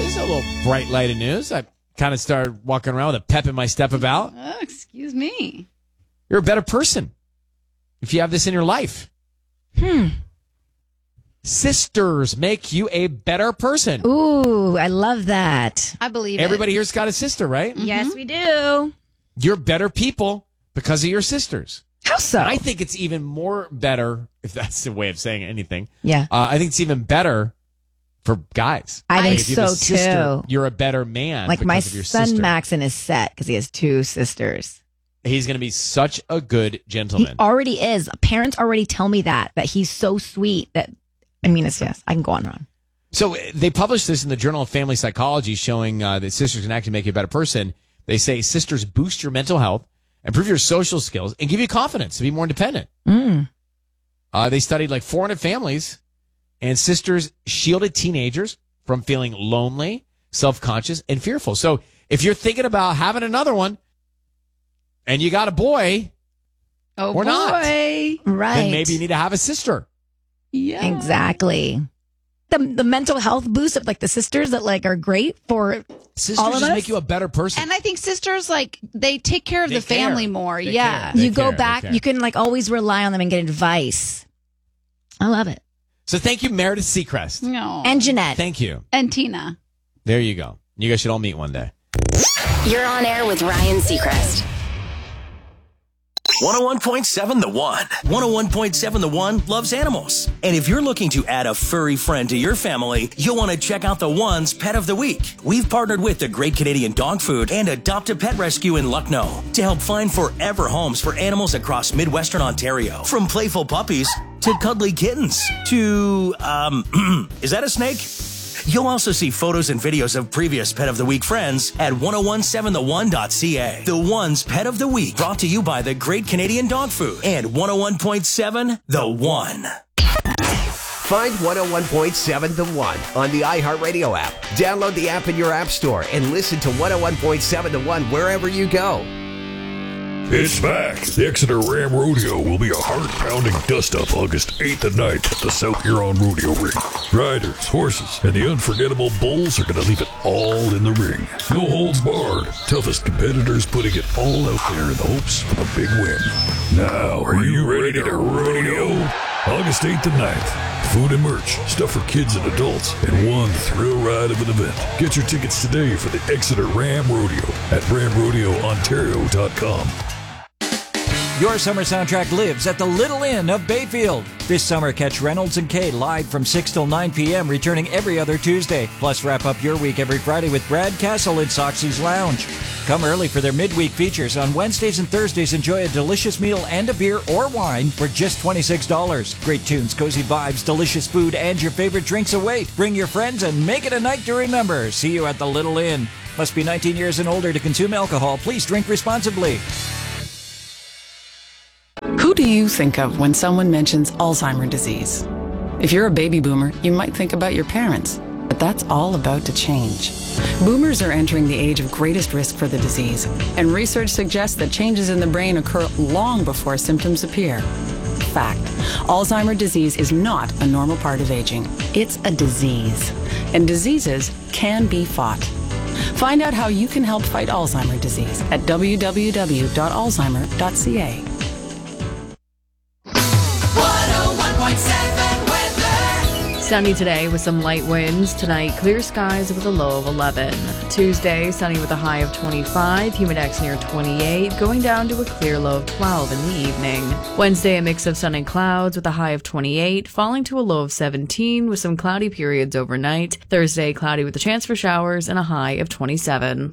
this is a little bright light of news. I kind of started walking around with a pep in my step about. Oh, excuse me. You're a better person if you have this in your life. Sisters make you a better person. Ooh, I love that. I believe Everybody here's got a sister, right? Yes, we do. You're better people because of your sisters. How so? And I think it's even more better, if that's the way of saying anything. Yeah. I think it's even better for guys. I think If you have so a sister, too. You're a better man. Like my because of your son sister. Maxon is set because he has two sisters. He's going to be such a good He gentleman. already is. Parents already tell me that he's so sweet that, I mean, it's yes, I can go on and on. So they published this in the Journal of Family Psychology showing that sisters can actually make you a better person. They say sisters boost your mental health, improve your social skills, and give you confidence to be more independent. They studied like 400 families, and sisters shielded teenagers from feeling lonely, self-conscious, and fearful. So if you're thinking about having another one and you got a boy or not, Right. then maybe you need to have a sister. Yeah. Exactly. The mental health boost of like the sisters that like are great for Sisters all of just us. make you a better person. And I think sisters, like, they take care of They the family care. more. They Yeah. care. You go They back, care. you can like always rely on them and get advice. I love it. So thank you, Meredith Seacrest. No. And Jeanette. Thank you. And Tina. There you go. You guys should all meet one day. You're on air with Ryan Seacrest. 101.7 The One. 101.7 The One loves animals. And if you're looking to add a furry friend to your family, you'll want to check out The One's Pet of the Week. We've partnered with the Great Canadian Dog Food and Adopt a Pet Rescue in Lucknow to help find forever homes for animals across Midwestern Ontario. From playful puppies to cuddly kittens to, is that a snake? You'll also see photos and videos of previous Pet of the Week friends at 1017theone.ca. The One's Pet of the Week, brought to you by the Great Canadian Dog Food and 101.7 The One. Find 101.7 The One on the iHeartRadio app. Download the app in your app store and listen to 101.7 The One wherever you go. It's back. The Exeter Ram Rodeo will be a heart-pounding dust-up August 8th and 9th at the South Huron Rodeo Ring. Riders, horses, and the unforgettable bulls are going to leave it all in the ring. No holds barred. Toughest competitors putting it all out there in the hopes for the big win. Now, are you ready to rodeo? August 8th and 9th. Food and merch, stuff for kids and adults, and one thrill ride of an event. Get your tickets today for the Exeter Ram Rodeo at ramrodeoontario.com. Your summer soundtrack lives at the Little Inn of Bayfield. This summer, catch Reynolds and Kay live from 6 till 9 p.m., returning every other Tuesday. Plus, wrap up your week every Friday with Brad Castle in Soxy's Lounge. Come early for their midweek features. On Wednesdays and Thursdays, enjoy a delicious meal and a beer or wine for just $26. Great tunes, cozy vibes, delicious food, and your favorite drinks await. Bring your friends and make it a night to remember. See you at the Little Inn. Must be 19 years and older to consume alcohol. Please drink responsibly. Who do you think of when someone mentions Alzheimer's disease? If you're a baby boomer, you might think about your parents, but that's all about to change. Boomers are entering the age of greatest risk for the disease, and research suggests that changes in the brain occur long before symptoms appear. Fact: Alzheimer's disease is not a normal part of aging. It's a disease, and diseases can be fought. Find out how you can help fight Alzheimer's disease at www.alzheimer.ca. 101.7 weather. Sunny today with some light winds. Tonight, clear skies with a low of 11. Tuesday, sunny with a high of 25. Humidex near 28. Going down to a clear low of 12 in the evening. Wednesday, a mix of sun and clouds with a high of 28. Falling to a low of 17 with some cloudy periods overnight. Thursday, cloudy with a chance for showers and a high of 27.